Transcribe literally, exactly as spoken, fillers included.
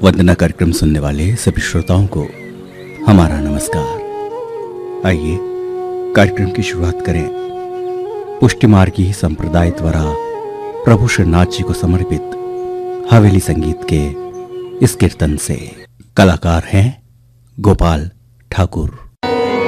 वंदना कार्यक्रम सुनने वाले सभी श्रोताओं को हमारा नमस्कार। आइए कार्यक्रम की शुरुआत करें पुष्टि मार्गी संप्रदाय द्वारा प्रभु श्रीनाथ जी को समर्पित हवेली संगीत के इस कीर्तन से। कलाकार हैं गोपाल ठाकुर।